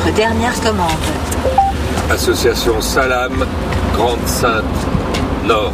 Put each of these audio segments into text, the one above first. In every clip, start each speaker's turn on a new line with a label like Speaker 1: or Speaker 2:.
Speaker 1: votre dernière commande.
Speaker 2: Association Salam, Grande-Synthe, Nord.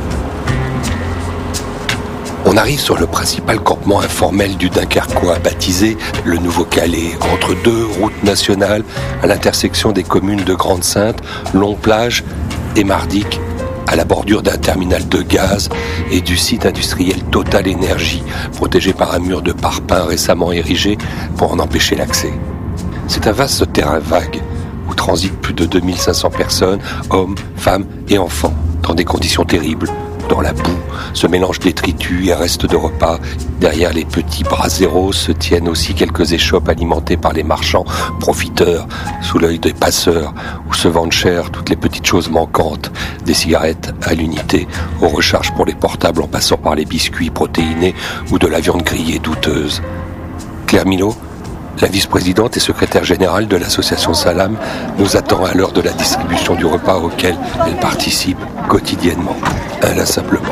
Speaker 3: On arrive sur le principal campement informel du Dunkerquois, baptisé le Nouveau-Calais, entre deux routes nationales à l'intersection des communes de Grande-Synthe, Long-Plage et Mardic, à la bordure d'un terminal de gaz et du site industriel Total Énergie, protégé par un mur de parpaing récemment érigé pour en empêcher l'accès. C'est un vaste terrain vague où transitent plus de 2500 personnes, hommes, femmes et enfants, dans des conditions terribles. Dans la boue, se mélangent détritus et restes de repas. Derrière les petits braseros se tiennent aussi quelques échoppes alimentées par les marchands profiteurs, sous l'œil des passeurs, où se vendent cher toutes les petites choses manquantes, des cigarettes à l'unité, aux recharges pour les portables en passant par les biscuits protéinés ou de la viande grillée douteuse. Claire Milot, la vice-présidente et secrétaire générale de l'association Salam, nous attend à l'heure de la distribution du repas auquel elle participe quotidiennement, inlassablement.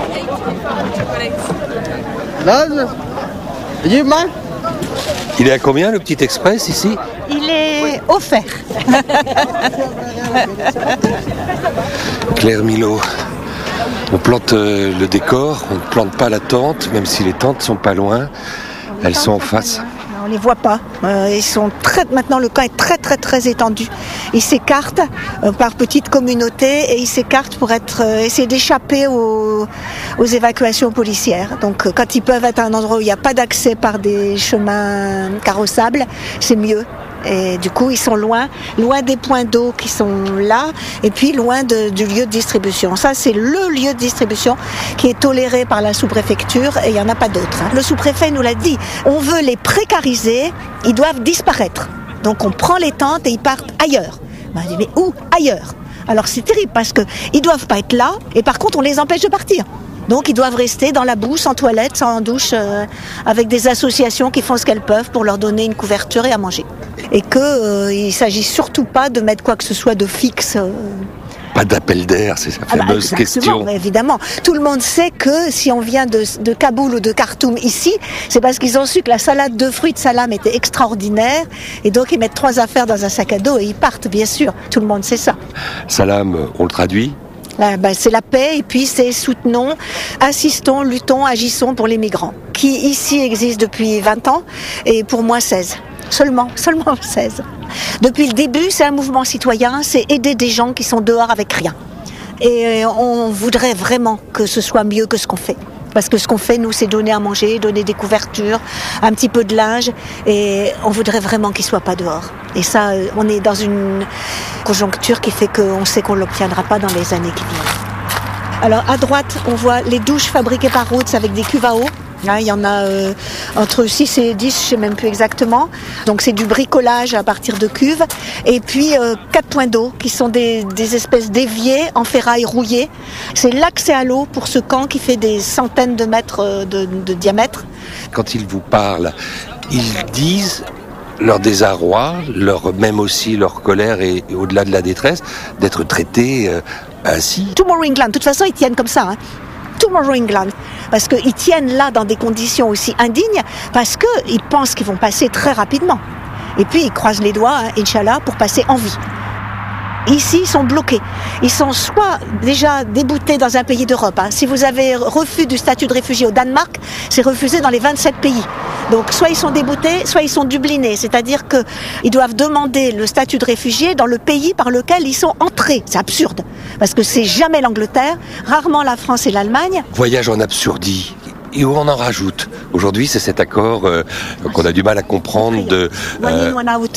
Speaker 3: Il est à combien le petit express ici ?
Speaker 4: Il est offert.
Speaker 3: Claire Milot, on plante le décor, on ne plante pas la tente, même si les tentes sont pas loin, elles sont en face.
Speaker 4: On les voit pas. Ils sont maintenant le camp est très étendu. Ils s'écartent par petites communautés et ils s'écartent pour essayer d'échapper aux évacuations policières. Donc quand ils peuvent être à un endroit où il n'y a pas d'accès par des chemins carrossables, c'est mieux. Et du coup, ils sont loin des points d'eau qui sont là, et puis loin du lieu de distribution. Ça, c'est le lieu de distribution qui est toléré par la sous-préfecture, et il n'y en a pas d'autre. Le sous-préfet nous l'a dit, on veut les précariser, ils doivent disparaître. Donc on prend les tentes et ils partent ailleurs. On dit, mais où ? Ailleurs. Alors c'est terrible, parce qu'ils ne doivent pas être là, et par contre on les empêche de partir. Donc ils doivent rester dans la boue, sans toilette, sans douche, avec des associations qui font ce qu'elles peuvent pour leur donner une couverture et à manger. Et qu'il ne s'agit surtout pas de mettre quoi que ce soit de fixe.
Speaker 3: Pas d'appel d'air, c'est sa fameuse question.
Speaker 4: Évidemment. Tout le monde sait que si on vient de Kaboul ou de Khartoum ici, c'est parce qu'ils ont su que la salade de fruits de Salam était extraordinaire. Et donc ils mettent 3 affaires dans un sac à dos et ils partent, bien sûr. Tout le monde sait ça.
Speaker 3: Salam, on le traduit ?
Speaker 4: C'est la paix, et puis c'est soutenons, assistons, luttons, agissons pour les migrants, qui ici existent depuis 20 ans, et pour moi 16. Seulement 16. Depuis le début, c'est un mouvement citoyen, c'est aider des gens qui sont dehors avec rien. Et on voudrait vraiment que ce soit mieux que ce qu'on fait. Parce que ce qu'on fait, nous, c'est donner à manger, donner des couvertures, un petit peu de linge, et on voudrait vraiment qu'ils ne soient pas dehors. Et ça, on est dans une conjoncture qui fait qu'on sait qu'on ne l'obtiendra pas dans les années qui viennent. Alors, à droite, on voit les douches fabriquées par Roots avec des cuves à eau. Là, il y en a entre 6 et 10, je ne sais même plus exactement. Donc c'est du bricolage à partir de cuves. Et puis 4 points d'eau qui sont des espèces d'éviers en ferraille rouillée. C'est l'accès à l'eau pour ce camp qui fait des centaines de mètres de diamètre.
Speaker 3: Quand ils vous parlent, ils disent leur désarroi, même aussi leur colère et au-delà de la détresse, d'être traités ainsi.
Speaker 4: Tomorrow England, de toute façon ils tiennent comme ça. Tomorrow England, parce qu'ils tiennent là dans des conditions aussi indignes, parce qu'ils pensent qu'ils vont passer très rapidement. Et puis ils croisent les doigts, Inch'Allah, pour passer en vie. Ici, ils sont bloqués. Ils sont soit déjà déboutés dans un pays d'Europe. Si vous avez refus du statut de réfugié au Danemark, c'est refusé dans les 27 pays. Donc soit ils sont déboutés, soit ils sont dublinés. C'est-à-dire qu'ils doivent demander le statut de réfugié dans le pays par lequel ils sont entrés. C'est absurde, parce que c'est jamais l'Angleterre, rarement la France et l'Allemagne.
Speaker 3: Voyage en absurdie. Et où on en rajoute. Aujourd'hui, c'est cet accord qu'on a du mal à comprendre de...
Speaker 4: One in, one out.